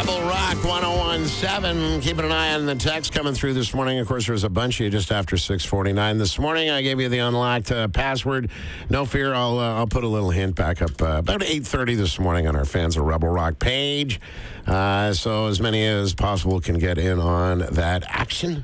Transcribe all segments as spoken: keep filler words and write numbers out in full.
Rebel Rock one oh one point seven. Keeping an eye on the text coming through this morning. Of course, there was a bunch of you just after six forty-nine this morning. I gave you the unlocked uh, password. No fear, I'll uh, I'll put a little hint back up uh, about eight thirty this morning on our Fans of Rebel Rock page. Uh, so as many as possible can get in on that action.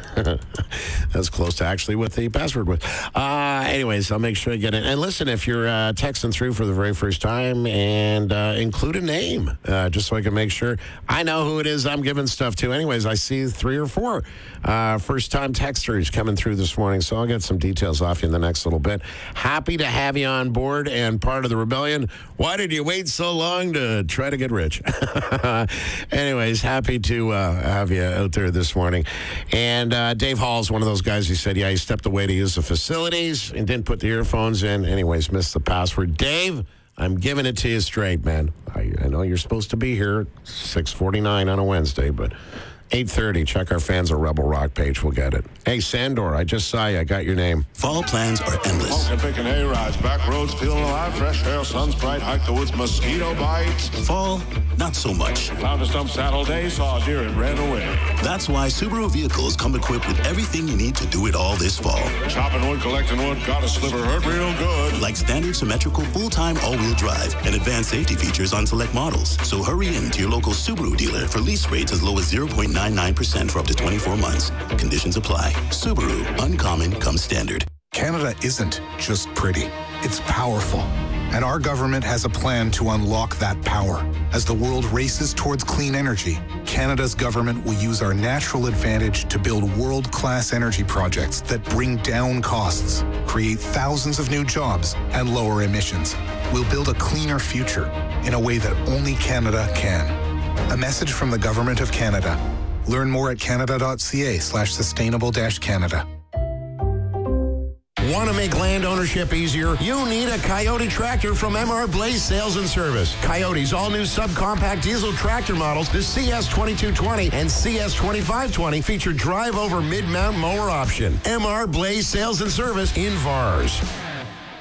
That's close to actually what the password was. Uh, anyways, I'll make sure you get it. And listen, if you're uh, texting through for the very first time, and uh, include a name, uh, just so I can make sure I know who it is I'm giving stuff to. Anyways, I see three or four uh, first-time texters coming through this morning, so I'll get some details off you in the next little bit. Happy to have you on board and part of the rebellion. Why did you wait so long to try to get rich? Anyways, happy to uh, have you out there this morning. And uh, Dave Hall's one of those guys who said, yeah, he stepped away to use the facilities and didn't put the earphones in. Anyways, missed the password. Dave, I'm giving it to you straight, man. I, I know you're supposed to be here at six forty-nine on a Wednesday, but eight thirty, check our Fans of Rebel Rock page. We'll get it. Hey, Sandor, I just saw you. I got your name. Fall plans are endless. Honkin' picking A-rides, back roads feeling alive, fresh air, sun's bright, hike the woods, mosquito bites. Fall, not so much. Found a stump saddle day, saw a deer and ran away. That's why Subaru vehicles come equipped with everything you need to do it all this fall. Chopping wood, collecting wood, got a sliver, hurt real good. Like standard symmetrical full-time all-wheel drive and advanced safety features on select models. So hurry in to your local Subaru dealer for lease rates as low as zero point nine nine percent for up to twenty-four months. Conditions apply. Subaru, uncommon comes standard. Canada isn't just pretty, it's powerful. And our government has a plan to unlock that power. As the world races towards clean energy, Canada's government will use our natural advantage to build world-class energy projects that bring down costs, create thousands of new jobs, and lower emissions. We'll build a cleaner future in a way that only Canada can. A message from the Government of Canada. Learn more at canada.ca slash sustainable dash Canada. Want to make land ownership easier? You need a Coyote tractor from M R Blaze Sales and Service. Coyote's all-new subcompact diesel tractor models, the C S twenty-two twenty and C S twenty-five twenty, feature drive-over mid-mount mower option. M R Blaze Sales and Service in V A Rs.